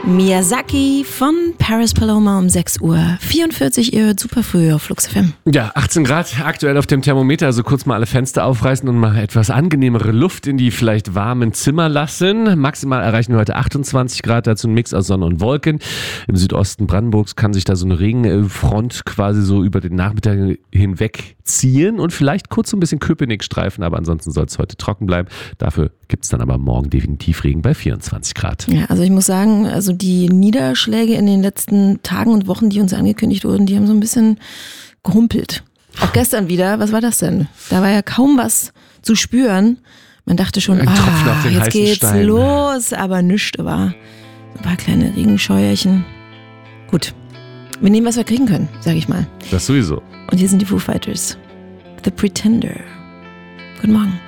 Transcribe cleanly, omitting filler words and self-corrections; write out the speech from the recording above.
Miyazaki von Paris Paloma um 6:44 Uhr. Ihr hört super früh auf Flux FM. Ja, 18 Grad aktuell auf dem Thermometer. Also kurz mal alle Fenster aufreißen und mal etwas angenehmere Luft in die vielleicht warmen Zimmer lassen. Maximal erreichen wir heute 28 Grad. Dazu ein Mix aus Sonne und Wolken. Im Südosten Brandenburgs kann sich da so eine Regenfront quasi so über den Nachmittag hinweg ziehen und vielleicht kurz so ein bisschen Köpenick streifen. Aber ansonsten soll es heute trocken bleiben. Dafür gibt es dann aber morgen definitiv Regen bei 24 Grad. Ja, also ich muss sagen, also die Niederschläge in den letzten Tagen und Wochen, die uns angekündigt wurden, die haben so ein bisschen gerumpelt. Auch gestern wieder, was war das denn? Da war ja kaum was zu spüren. Man dachte schon, jetzt geht's Stein. los, aber nichts war. Ein paar kleine Regenscheuerchen. Gut, wir nehmen, was wir kriegen können, sage ich mal. Das sowieso. Und hier sind die Foo Fighters. The Pretender. Guten Morgen.